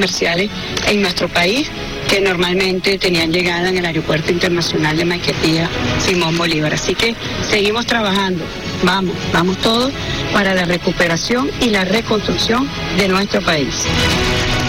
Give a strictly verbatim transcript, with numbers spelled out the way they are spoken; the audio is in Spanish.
comerciales en nuestro país que normalmente tenían llegada en el Aeropuerto Internacional de Maiquetía Simón Bolívar. Así que seguimos trabajando, vamos, vamos todos para la recuperación y la reconstrucción de nuestro país.